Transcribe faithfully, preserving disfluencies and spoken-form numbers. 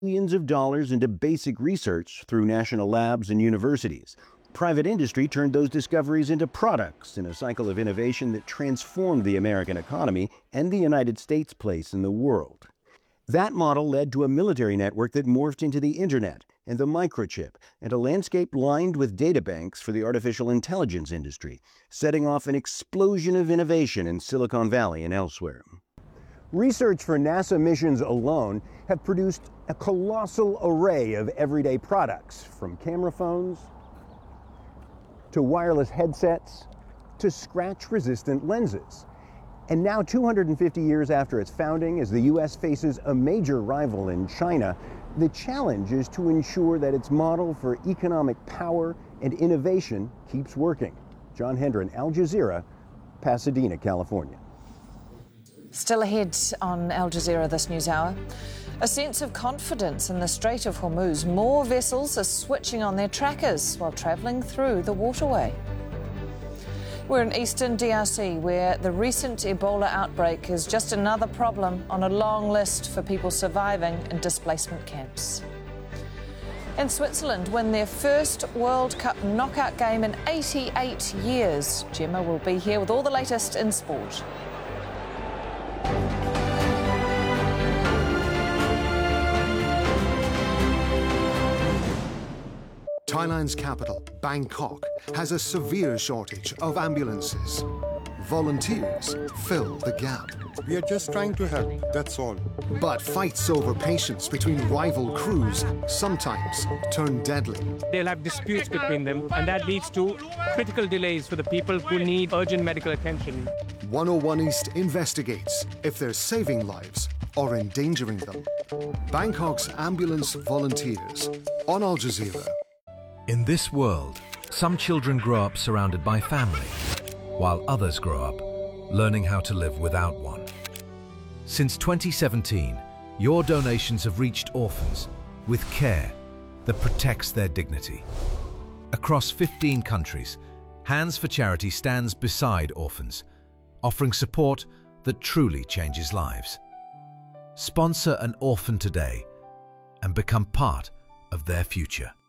Millions of dollars into basic research through national labs and universities. Private industry turned those discoveries into products in a cycle of innovation that transformed the American economy and the United States' place in the world. That model led to a military network that morphed into the internet and the microchip, and a landscape lined with databanks for the artificial intelligence industry, setting off an explosion of innovation in Silicon Valley and elsewhere. Research for NASA missions alone have produced a colossal array of everyday products, from camera phones to wireless headsets to scratch-resistant lenses. And now, two hundred fifty years after its founding, as the U S faces a major rival in China, the challenge is to ensure that its model for economic power and innovation keeps working. John Hendren, Al Jazeera, Pasadena, California. Still ahead on Al Jazeera this news hour. A sense of confidence in the Strait of Hormuz. More vessels are switching on their trackers while travelling through the waterway. We're in eastern D R C, where the recent Ebola outbreak is just another problem on a long list for people surviving in displacement camps. And Switzerland win their first World Cup knockout game in eighty-eight years. Gemma will be here with all the latest in sport. Thailand's capital, Bangkok, has a severe shortage of ambulances. Volunteers fill the gap. We are just trying to help, that's all. But fights over patients between rival crews sometimes turn deadly. They'll have disputes between them, and that leads to critical delays for the people who need urgent medical attention. one oh one East investigates if they're saving lives or endangering them. Bangkok's ambulance volunteers on Al Jazeera. In this world, some children grow up surrounded by family, while others grow up learning how to live without one. Since twenty seventeen, your donations have reached orphans with care that protects their dignity. Across fifteen countries, Hands for Charity stands beside orphans, offering support that truly changes lives. Sponsor an orphan today and become part of their future.